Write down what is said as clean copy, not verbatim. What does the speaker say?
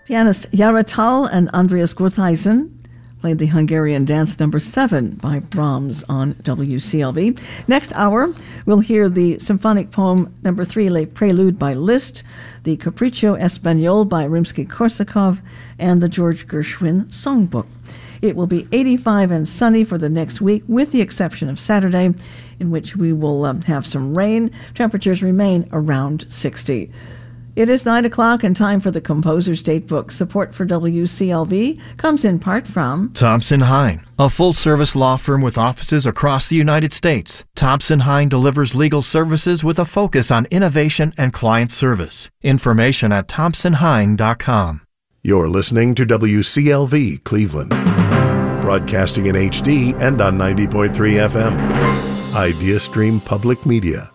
Pianist Jara Tal and Andreas Grotheisen played the Hungarian dance number 7 by Brahms on WCLV. Next hour, we'll hear the symphonic poem number 3, Le Prelude by Liszt, the Capriccio Espagnol by Rimsky-Korsakov, and the George Gershwin Songbook. It will be 85 and sunny for the next week, with the exception of Saturday, in which we will have some rain. Temperatures remain around 60. It is 9 o'clock and time for the Composer's Datebook. Support for WCLV comes in part from Thompson Hine, a full-service law firm with offices across the United States. Thompson Hine delivers legal services with a focus on innovation and client service. Information at thompsonhine.com. You're listening to WCLV Cleveland, broadcasting in HD and on 90.3 FM. IdeaStream Public Media.